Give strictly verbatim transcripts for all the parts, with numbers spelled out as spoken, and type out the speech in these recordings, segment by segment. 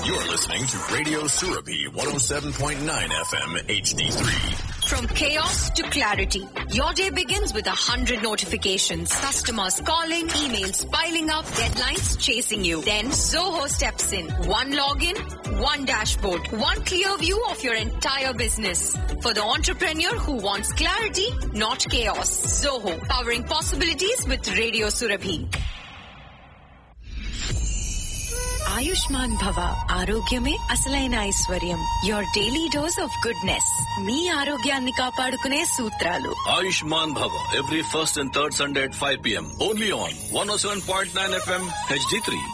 You're listening to Radio Surabhi one oh seven point nine F M H D three. From chaos to clarity, your day begins with a hundred notifications. Customers calling, emails piling up, deadlines chasing you. Then Zoho steps in. One login, one dashboard, one clear view of your entire business. For the entrepreneur who wants clarity, not chaos. Zoho, powering possibilities with Radio Surabhi. Ayushman భవ, ఆరోగ్యమే అసలైన ఐశ్వర్యం. Your daily dose of goodness. మీ ఆరోగ్యాన్ని కాపాడుకునే సూత్రాలు. Ayushman Bhava, every first and third Sunday at five p.m. Only on one oh seven point nine F M H D three.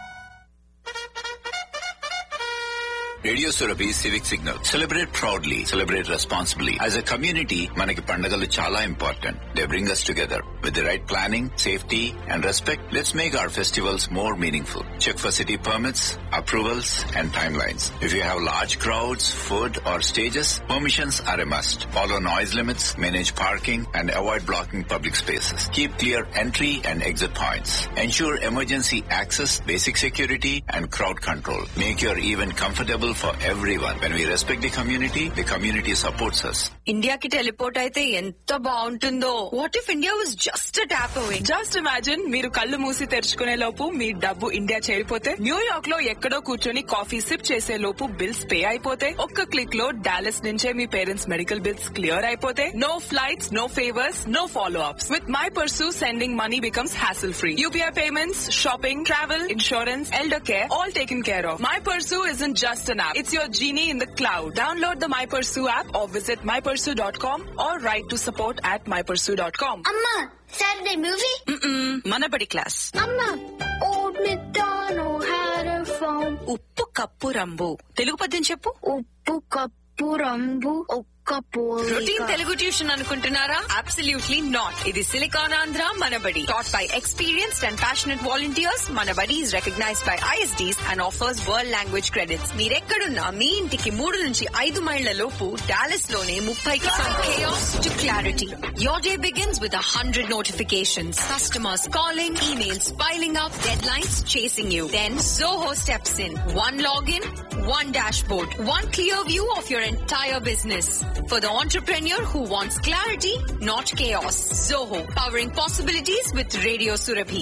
Radio Surabhi civic signal. Celebrate proudly, celebrate responsibly. As a community మనకి పండుగలు చాలా important. They bring us together. With the right planning, safety and respect, let's make our festivals more meaningful. Check for city permits, approvals and timelines. If you have large crowds, food or stages, permissions are a must. Follow noise limits, manage parking and avoid blocking public spaces. Keep clear entry and exit points. Ensure emergency access, basic security and crowd control. Make your event comfortable for everyone. When we respect the community, the community supports us. ఇండియాకి teleport అయితే ఎంత బాగుంటుందో. What if India was just a tap away? Just imagine, మీరు కళ్ళు మూసి తెరుచుకునే లోపు మీ డబ్బు India చేరిపోతే, New York లో ఎక్కడో కూర్చొని కాఫీ సిప్ చేసే లోపు బిల్స్ పే అయిపోతే, ఒక్క క్లిక్ లో డాలస్ నుంచే మీ పేరెంట్స్ మెడికల్ బిల్స్ క్లియర్ అయిపోతే, no flights, no favours, no follow ups. With my pursue, sending money becomes hassle free. UPI payments, shopping, travel, insurance, elder care, all taken care of. My Pursue isn't just an app. It's your genie in the cloud. Download the My Pursue app or visit my pursue dot com or write to support at my pursue dot com. Amma, Saturday movie? Mm-mm, Manabadi class. Amma, Old MacDonald had a farm. ఉప్పు cup రంబు. Telugu పద్యం చెప్పు. ఉప్పు cup రంబు ఒక్క routine Telugu tuition అనుకుంటున్నారా? Absolutely not. ఇది silicon Andhra Manabadi. Taught by experienced and passionate volunteers. Manabadi is recognised by ISDs and offers world language credits. మీరెక్కడున్నా మీ ఇంటికి మూడు నుంచి ఐదు మైళ్ల లోపు డాలస్ లోనే ముప్పైకి. From chaos to clarity, your day begins with a hundred notifications. Customers calling, emails piling up, deadlines chasing you. Then Zoho steps in. One login, one dashboard, one clear view of your entire business. For the entrepreneur who wants clarity, not chaos. Zoho, powering possibilities with Radio Surabhi.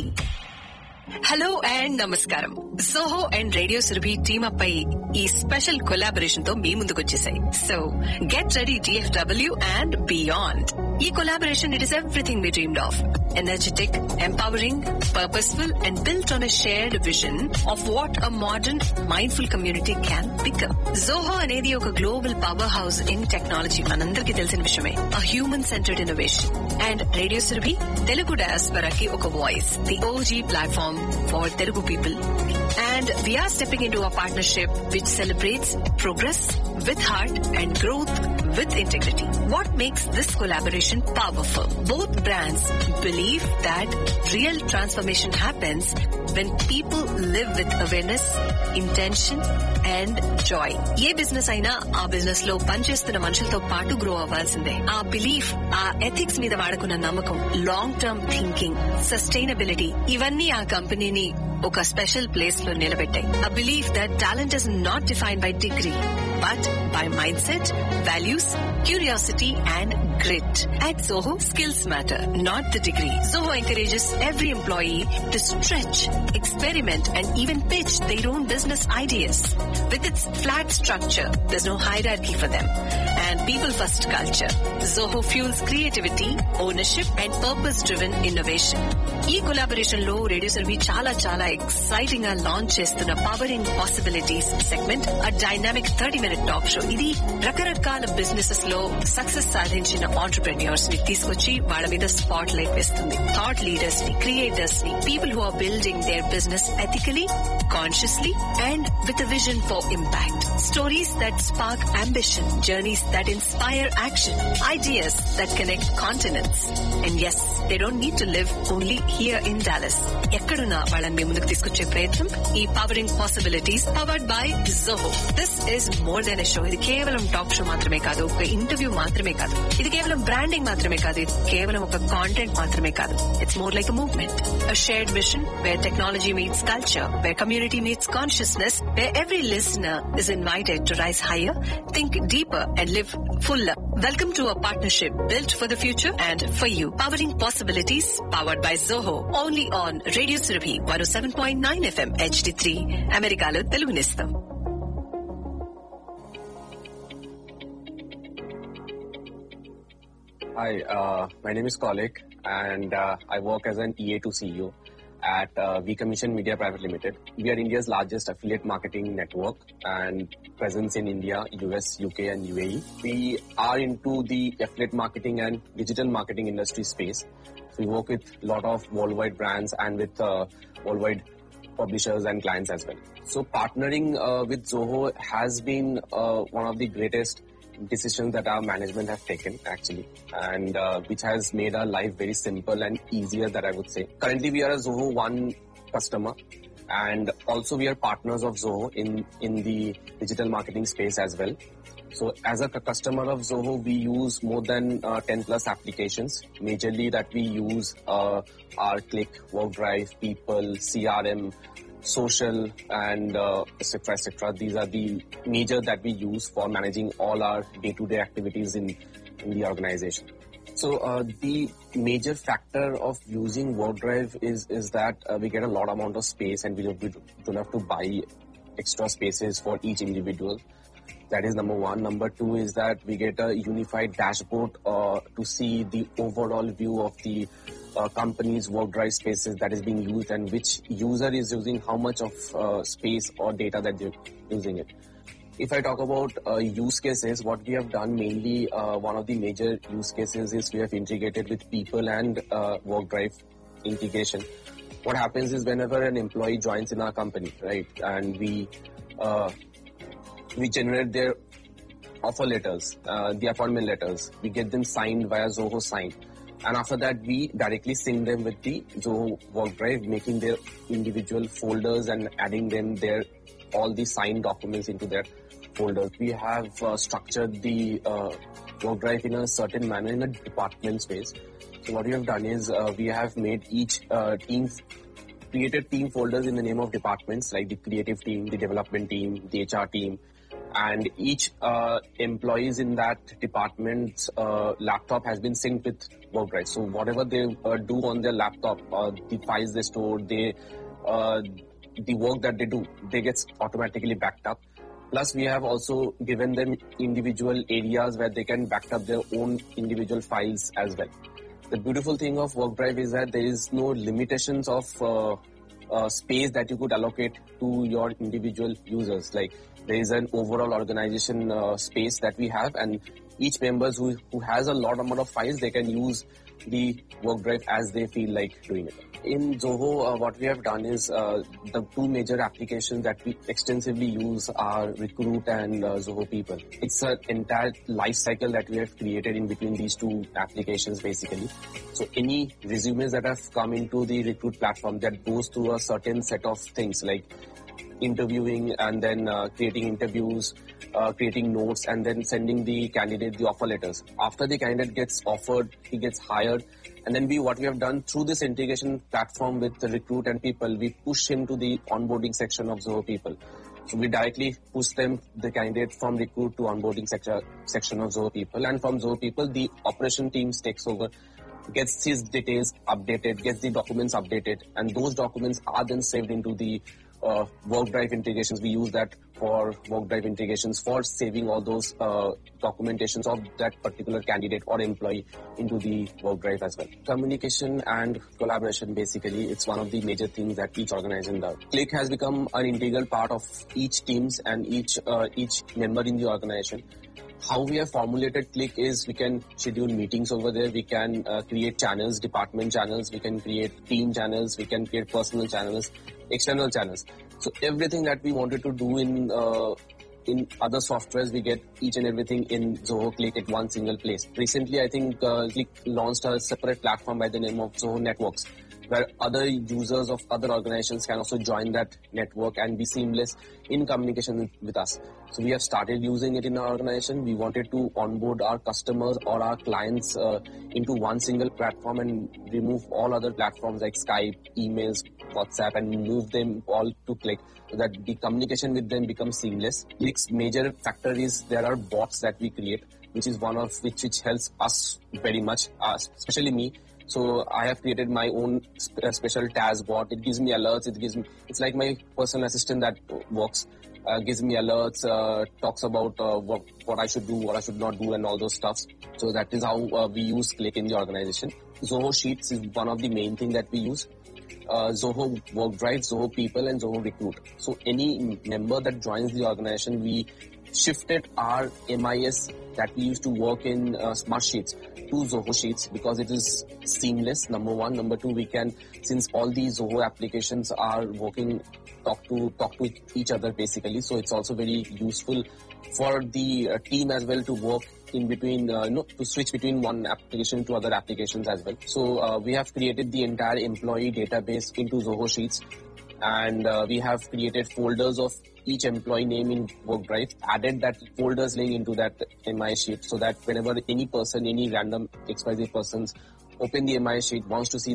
Hello and నమస్కారం. SOHO and radio Surabhi team up అయి ఈ special collaboration తో మీ ముందుకు వచ్చేసాయి. So get ready టీఎఫ్డబ్ల్యూ and beyond. ఈ collaboration, it is everything we dreamed of. Energetic, empowering, purposeful and built on a shared vision of what a modern mindful community can become. Zoho అనేది ఒక global power house in technology, మనందరికీ తెలిసిన విషయమే. A human centred innovation. And radio Surabhi Telugu డయాస్పరాకి ఒక voice, the OG platform for Telugu people. And we are stepping into a partnership which celebrates progress with heart and growth with integrity. What makes this collaboration powerful? Both brands believe that real transformation happens when people live with awareness, intention and joy. A business అయినా ఆ business లో పనిచేస్తున్న మనుషులతో పాటు grow అవ్వాల్సిందే. ఆ belief, ఆ ethics మీద వాడుకున్న నమ్మకం, లాంగ్ టర్మ్ థింకింగ్, సస్టైనబిలిటీ, ఇవన్నీ ఆ కంపెనీని ఒక స్పెషల్ ప్లేస్ లో నిలబెట్టాయి. A belief that talent is not defined by degree, but by mindset, values, curiosity and grit. At Zoho, skills matter, not the degree. Zoho encourages every employee to stretch, experiment and even pitch their own business ideas. With its flat structure, there's no hierarchy for them. And people-first culture, Zoho fuels creativity, ownership and purpose-driven innovation. ఈ collaboration లో radio సర్వీ చాలా చాలా exciting గా launch చేస్తున్న pouring possibilities segment, అ dynamic thirty minute talk show. ఇది రకరకాల businesses లో success సాధించిన ఆంటర్ప్రెన్యూర్స్ ని తీసుకొచ్చి వాళ్ళ మీద స్పాట్ లైట్ వేస్తుంది. థాట్ లీడర్స్ ని, క్రియేటర్స్ ని, people who are building their business ethically, consciously and with a vision for impact. Stories that spark ambition, journeys that inspire action, ideas that connect continents. And yes, they don't need to live only here in Dallas. ఎక్కడున్నా వాళ్ళని మీ ముందుకు తీసుకొచ్చే ప్రయత్నం ఈ pouring possibilities, powered by Zoho. This is more more than a show. ఇది కేవలం talk show మాత్రమే కాదు, ఒక ఇంటర్వ్యూ మాత్రమే కాదు, ఇది కేవలం బ్రాండింగ్ మాత్రమే కాదు, ఇది కేవలం ఒక కాంటెంట్ మాత్రమే కాదు. It's more like a movement, a shared machine wear technology meets culture, wear community meets consciousness, where every listener is invited to rise hire, think deeper and live fuller. Welcome to a partnership built for the future and for you. Powering possibilities, powered by Zoho. Only on Radio Surabhi one oh seven point nine F M H D three. Americalo Telugunistam. Hi, uh, my name is Kaulik and uh, I work as an E A two C E O at uh, V Commission Media Private Limited. We are India's largest affiliate marketing network and presence in India, U S, U K and U A E. We are into the affiliate marketing and digital marketing industry space. So we work with a lot of worldwide brands and with uh, worldwide publishers and clients as well. So partnering uh, with Zoho has been uh, one of the greatest decisions that our management have taken actually, and uh, which has made our life very simple and easier, that I would say. Currently we are a Zoho One customer and also we are partners of Zoho in, in the digital marketing space as well. So as a customer of Zoho, we use more than uh, ten plus applications. Majorly that we use uh, our Click, WorkDrive, People, C R M, social and uh, et cetera, et cetera. These are the major that we use for managing all our day-to-day activities in, in the organization. So uh, the major factor of using WorkDrive is is that uh, we get a lot amount of space and we don't, we don't have to buy extra spaces for each individual. That is number one. Number two is that we get a unified dashboard uh, to see the overall view of the uh, company's WorkDrive spaces that is being used and which user is using how much of uh, space or data that they're using it. If I talk about uh, use cases, what we have done mainly, uh, one of the major use cases is we have integrated with People and uh, WorkDrive integration. What happens is whenever an employee joins in our company, right, and we uh, we generate their offer letters, uh, the appointment letters, we get them signed via Zoho Sign. And after that, we directly sync them with the Zoho WorkDrive, making their individual folders and adding them their all the signed documents into their folders. We have uh, structured the uh, WorkDrive in a certain manner in a department space. So what we have done is uh, we have made each uh, team, created team folders in the name of departments like the creative team, the development team, the H R team, and each uh, employees in that department's uh, laptop has been synced with WorkDrive. So whatever they uh, do on their laptop, uh, the files they store, they uh, the work that they do, they gets automatically backed up. Plus we have also given them individual areas where they can back up their own individual files as well. The beautiful thing of WorkDrive is that there is no limitations of uh, uh, space that you could allocate to your individual users. Like there is an overall organization uh, space that we have, and each members who who has a lot amount of files, they can use the WorkDrive as they feel like doing it. In Zoho, uh, what we have done is uh, the two major applications that we extensively use are Recruit and uh, Zoho People. It's an entire life cycle that we have created in between these two applications basically. So any resumes that have come into the Recruit platform, that goes through a certain set of things like interviewing and then uh, creating interviews, uh, creating notes, and then sending the candidate the offer letters. After the candidate gets offered, he gets hired, and then we what we have done through this integration platform with the Recruit and People, we push him to the onboarding section of Zoho People. So we directly push them, the candidate, from Recruit to onboarding sector, section of Zoho People, and from Zoho People, the operation teams takes over, gets his details updated, gets the documents updated, and those documents are then saved into the uh, WorkDrive integrations. We use that for WorkDrive integrations for saving all those uh, documentations of that particular candidate or employee into the WorkDrive as well. Communication and collaboration, basically, it's one of the major things that each organization does. Click has become an integral part of each teams and each uh, each member in the organization. How we have formulated Click is we can schedule meetings over there, we can uh, create channels, department channels, we can create team channels, we can create personal channels, external channels. So everything that we wanted to do in uh, in other softwares, we get each and everything in Zoho Click at one single place. Recently, I think uh, Click launched a separate platform by the name of Zoho Networks, where other users of other organizations can also join that network and be seamless in communication with, with us. So we have started using it in our organization. We wanted to onboard our customers or our clients uh, into one single platform and remove all other platforms like Skype, emails, WhatsApp, and move them all to Click so that the communication with them becomes seamless. Click's major factor is there are bots that we create, which is one of which which helps us very much, us, especially me. So I have created my own sp- uh, special task bot. It gives me alerts. It gives me, it's like my personal assistant that works, uh, gives me alerts, uh, talks about uh, what, what I should do, what I should not do, and all those stuffs. So that is how uh, we use Click in the organization. Zoho Sheets is one of the main thing that we use. Uh, Zoho Work Drive, Zoho People, and Zoho Recruit. So any member that joins the organization, we shifted our M I S that we used to work in uh, Smart Sheets to Zoho Sheets because it is seamless, number one. Number two, we can, since all these Zoho applications are working, talk to talk to each other basically. So it's also very useful for the uh, team as well to work in between, uh, you know, to switch between one application to other applications as well. So uh, we have created the entire employee database into Zoho Sheets, and uh, we have created folders of each employee name in Work Drive, added that folders link into that M I sheet so that whenever any person, any random X Y Z persons open the M I sheet, wants to see